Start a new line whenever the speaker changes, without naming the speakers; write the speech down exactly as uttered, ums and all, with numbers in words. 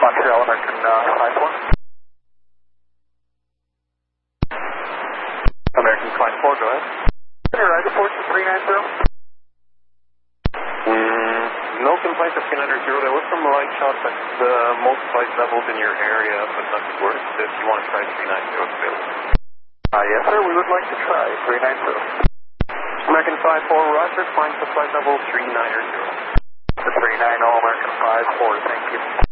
Montreal, American uh, five four. American five four, go ahead. Your right report to three nine zero.
Mm, no complaints of three nine zero. There was some light shots at the multiplied levels in your area, but nothing worse. If you want to try three nine zero, it's available.
Uh, yes, sir, we would like to try three nine zero.
American five four, roger, flying supply level three nine zero.
The three nine zero, American five four, thank you.